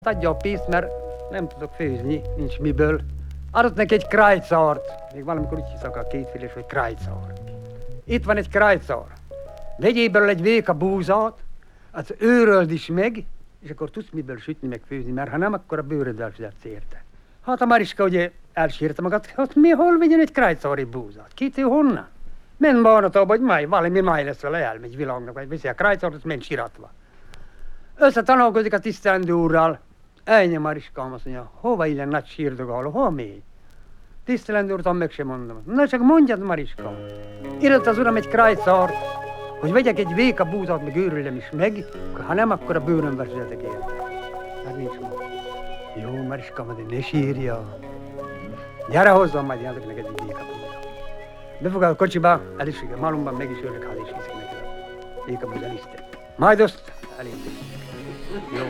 Adja a pénzt, mert nem tudok főzni, nincs miből. Adott neki egy krájcart, még valamikor úgy hiszak a kétféles, hogy krájcar. Itt van egy krájcar. Vegyél belőle egy véka búzát, az őröld is meg, és akkor tudsz miből sütni, meg főzni, mert ha nem, akkor a bőröddel fizetsz érte. Hát a Mariska ugye elsírta magát, hát hol vegyen egy krájcari búzát? Kitő honnan? Menj bánatába, hogy valami máj lesz vele, elmegy világnak, vagy viszi a krájcart, azt menj siratva. Összetanulkozik a tisztelendő úrral. Ennyi Mariskám, azt mondja, hova ilyen nagy sírdogáló, hova mégy? Tisztelendő úrtam meg sem mondom. Na csak mondjad, Mariskám. Írott az uram egy krájcart, hogy vegyek egy véka búzát, meg őrüljem is meg, ha nem, akkor a bőrömbe fizetek érte. Hát nincs ma. Jó, Mariskám, de ne sírja. Gyere hozzám, majd jelzek neked egy véka búzát. Befogad a kocsiba, el is a malomban, meg is őrlek, hát is hiszik neked a véka búzát lisztet. Majd azt elintézik. Jó.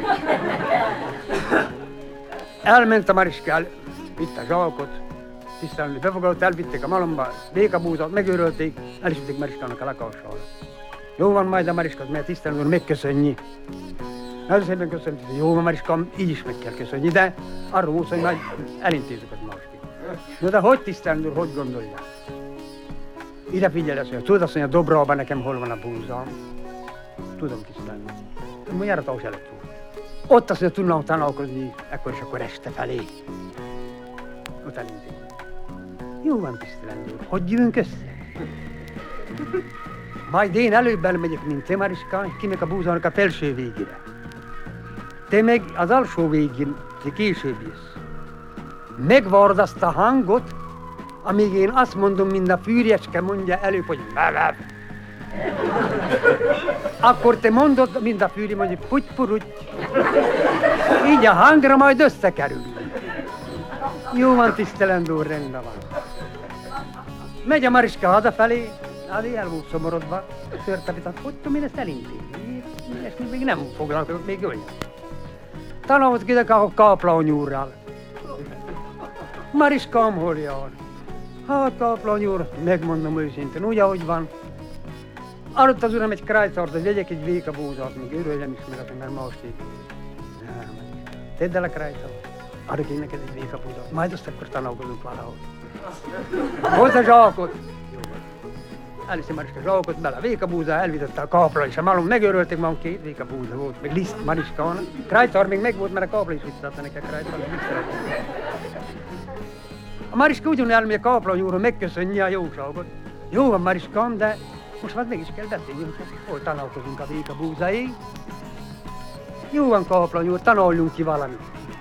Elment a Mariska, vitt a zsákot, tisztelendő befogadott, elvitték a malomba, vékabúzat, megőrölték, el is vitték Mariskának a lakására. Jó van majd a Mariska, mert tisztelendő megköszönjé. Nagyon szépen köszönt, hogy jó van Mariskám, így is meg kell köszönni, de arról volt, hogy majd elintézzük az másképp. No de hogy tisztelendő, hogy gondolja? Ide figyelj, azt mondja, tudod azt mondja, Dobrában nekem hol van a búzám? Tudom tisztelendő. Mondjára ahhoz előtt volt. Ott azt mondja, tudnám tanulkozni, ekkor és akkor este felé. Ott elintézem. Jó van, tisztelendő úr, hogy jövünk össze? Majd én előbb elmegyek, mint te, Mariska, kimegyek a búzának a felső végére. Te meg az alsó végén, te később jössz. Megvárd azt a hangot, amíg én azt mondom, mind a fűrjecske mondja előbb, hogy vevev. Akkor te mondod, mind a fűri mondja, puty-puruty. Így a hangra majd összekerül. Jó van, tisztelendő úr, rendben van. Megy a Mariska hazafelé, azért el volt szomorodva, szörtevitat, hogy tudom én ezt elintézni. Ezt még nem foglalkozok, még olyan. Tanulsz ki a Káplán úrral. Mariskám hol jár? Hát Káplán úr, megmondom őszintén, úgy ahogy van. Adott az uram egy krájcart, hogy vegyek egy véka búzát, még őröljem is meg, mert most így. Tedd el a krájcart, adok én neked egy véka búzát, majd azt akkor tanulkozunk valahol. Hozd a zsákot! Elviszi Mariska a zsákot, bele a véka búzá, elvitette a Káplán is a malom, megőrölték, már két véka búza volt, meg liszt Mariskának. Krájcart még meg volt, mert a Káplán is visszaadta neki a krájcart, mit szeretett. A Mariska ugyanúgy elmegy a Káplán úrról, megköszönje a jóságot. Jó van Mariskám, de most már meg is kell beszéljünk, hogy hol tanulkozunk a véka búzáig. Jó van, Káplán úr, tanuljunk ki valamit.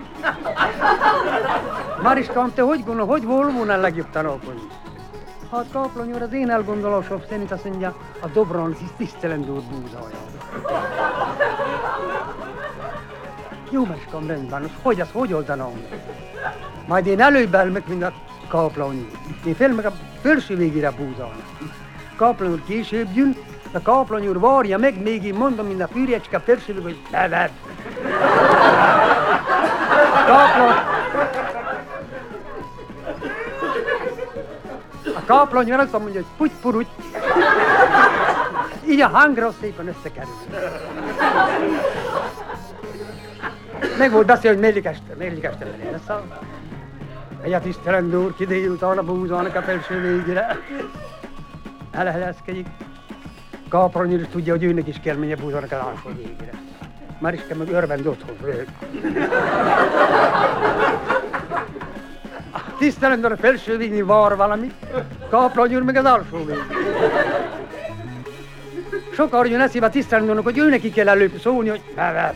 Mariskám, te hogy gondol, hogy volna a legjobb tanulkozni? Hát Káplán úr, az én elgondolásom szerint azt mondja, a Dobrán tisztelendő úr búzája. Jó, Mariskám, rendben, hogy oldanám? Majd én előbb elmegyek, mint a Káplán úr. Én felmegyek a felső végére a búzának. Káplán úr később jön, a Káplán úr várja meg, még én mondom, mint a fűrjecske a felső végére, hogy beved. A Káplán úr azt mondja, hogy puty-puruty. Így a hangra szépen összekerül. Meg volt beszél, hogy negyedik este lesz a... Egy a tisztelendő úr kidéjült a búzának a felső végére. Elhelyezkedik. Káplán úr is tudja, hogy őnek is kell menni a búzának a alsó végére. Mariska meg örvend otthon rög. A tisztelendő úr a felső végén vár valamit, Káplán úr meg az alsó végén. Sokan jön eszébe a tisztelendőnek, hogy ő neki kell előbb szólni, hogy bevet.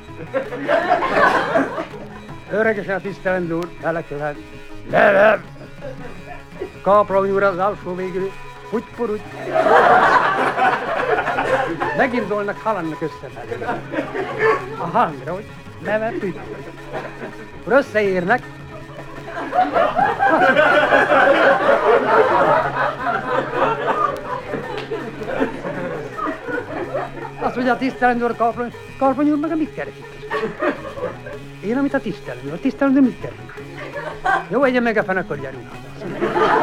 Öregesen a tisztelendő úr belekövet. Bevet. Káplán úr az alsó végül, puty-puruty. Megindulnak, halannak összefelé. A hangra, hogy bevet, puty-puruty. Akkor összeérnek. Azt mondja a tisztelendő úr Káplán úr, meg a mit keresik? Én, amit a tisztelendő mit keresik? Jó, egyen meg a fenn, akkor gyerünk.